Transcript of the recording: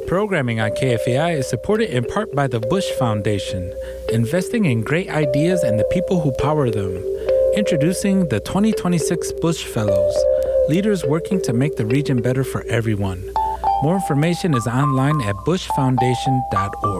Programming on KFAI is supported in part by the Bush Foundation, investing in great ideas and the people who power them. Introducing the 2026 Bush Fellows, leaders working to make the region better for everyone. More information is online at bushfoundation.org.